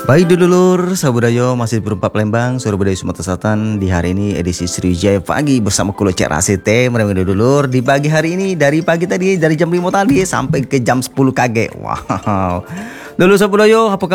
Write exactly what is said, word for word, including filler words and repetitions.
Baik dulur, Sabudayo masih berempat Palembang, Surabaya Sumatera Selatan. Di hari ini edisi Sriwijaya Pagi bersama Kulo Cek A C T. Mereka dulur di pagi hari ini dari pagi tadi dari jam lima tadi sampai ke jam sepuluh K G. Wow. Dulur Sabudayo, apa kabar?